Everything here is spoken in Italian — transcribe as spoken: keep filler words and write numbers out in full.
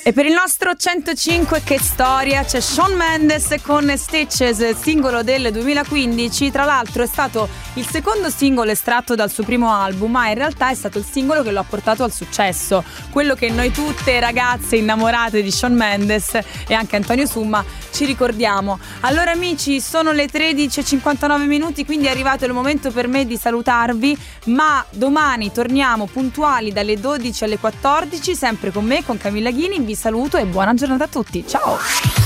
E per il nostro centocinque che storia c'è Shawn Mendes con Stitches, singolo del duemilaquindici. Tra l'altro è stato il secondo singolo estratto dal suo primo album, ma in realtà è stato il singolo che lo ha portato al successo, quello che noi tutte ragazze innamorate di Shawn Mendes e anche Antonio Summa ci ricordiamo. Allora amici, sono le tredici e cinquantanove minuti, quindi è arrivato il momento per me di salutarvi, ma domani torniamo puntuali dalle dodici alle quattordici, sempre con me, con Camilla Ghini. Vi saluto e buona giornata a tutti, ciao!